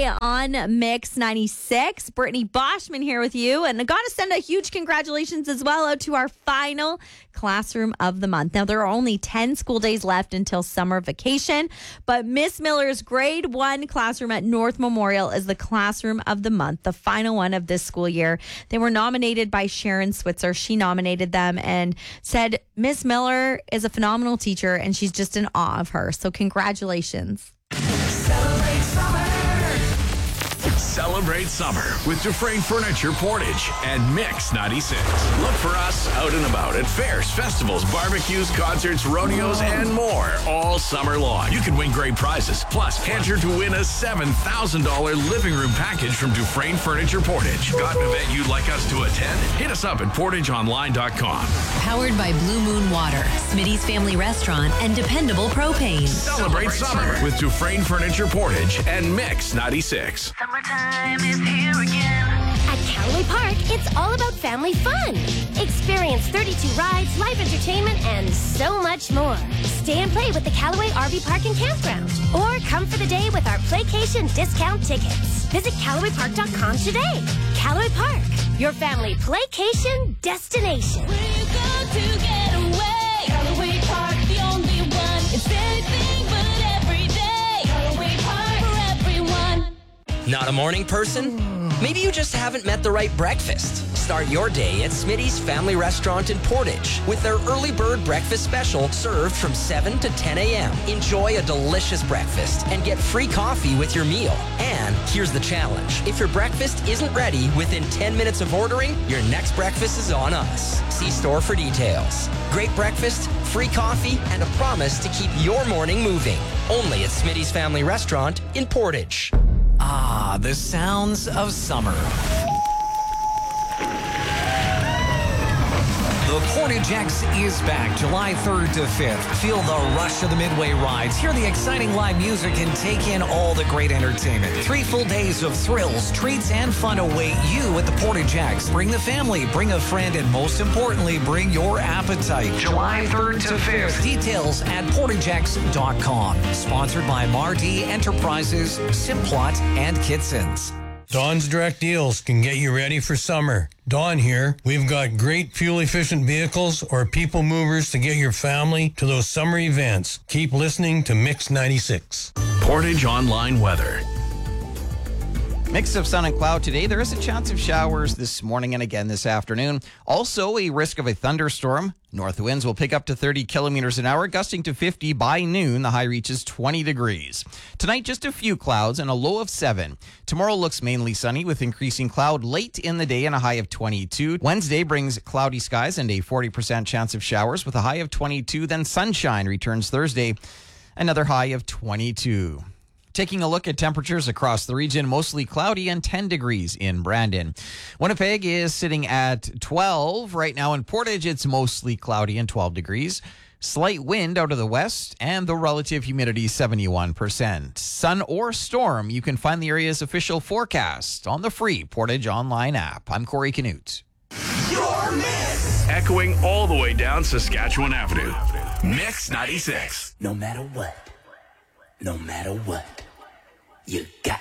Wednesday on Mix 96. Brittany Boschman here with you. And I got to send a huge congratulations as well out to our final classroom of the month. Now, there are only 10 school days left until summer vacation, but Miss Miller's grade 1 classroom at North Memorial is the classroom of the month, the final one of this school year. They were nominated by Sharon Switzer. She nominated them and said Miss Miller is a phenomenal teacher and she's just in awe of her. So congratulations. Celebrate summer with Dufresne Furniture Portage and Mix 96. Look for us out and about at fairs, festivals, barbecues, concerts, rodeos, and more all summer long. You can win great prizes. Plus, enter to win a $7,000 living room package from Dufresne Furniture Portage. Got an event you'd like us to attend? Hit us up at portageonline.com. Powered by Blue Moon Water, Smitty's Family Restaurant, and Dependable Propane. Celebrate summer with Dufresne Furniture Portage and Mix 96. Summertime is here again. At Callaway Park, it's all about family fun. Experience 32 rides, live entertainment, and so much more. Stay and play with the Callaway RV Park and Campground. Or come for the day with our Playcation discount tickets. Visit CallawayPark.com today. Callaway Park, your family playcation destination. Where you go to get away. Callaway Park, the only one. It's anything but every day. Callaway Park for everyone. Not a morning person? Maybe you just haven't met the right breakfast. Start your day at Smitty's Family Restaurant in Portage with their early bird breakfast special served from 7 to 10 a.m. Enjoy a delicious breakfast and get free coffee with your meal. And here's the challenge. If your breakfast isn't ready within 10 minutes of ordering, your next breakfast is on us. See store for details. Great breakfast, free coffee, and a promise to keep your morning moving. Only at Smitty's Family Restaurant in Portage. Ah, the sounds of summer. The Portage X is back July 3rd to 5th. Feel the rush of the Midway rides, hear the exciting live music, and take in all the great entertainment. 3 full days of thrills, treats, and fun await you at the Portage X. Bring the family, bring a friend, and most importantly, bring your appetite. July 3rd to 5th. Details at portagex.com. Sponsored by Mardi Enterprises, Simplot, and Kitson's. Dawn's Direct Deals can get you ready for summer. Dawn here. We've got great fuel-efficient vehicles or people movers to get your family to those summer events. Keep listening to Mix 96. Portage Online Weather. Mix of sun and cloud today. There is a chance of showers this morning and again this afternoon. Also, a risk of a thunderstorm. North winds will pick up to 30 kilometers an hour, gusting to 50 by noon. The high reaches 20 degrees. Tonight, just a few clouds and a low of 7. Tomorrow looks mainly sunny with increasing cloud late in the day and a high of 22. Wednesday brings cloudy skies and a 40% chance of showers with a high of 22. Then sunshine returns Thursday, another high of 22. Taking a look at temperatures across the region, mostly cloudy and 10 degrees in Brandon. Winnipeg is sitting at 12. Right now in Portage, it's mostly cloudy and 12 degrees. Slight wind out of the west and the relative humidity 71%. Sun or storm, you can find the area's official forecast on the free Portage Online app. I'm Corey Canute. Your Mix. Echoing all the way down Saskatchewan Avenue. Mix 96. No matter what, you got